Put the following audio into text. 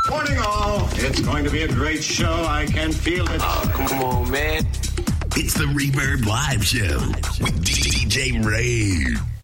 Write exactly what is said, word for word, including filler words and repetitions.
Morning all. It's going to be a great show. I can feel it. Oh, come on, man. It's the Reverb Live Show with D J Ray.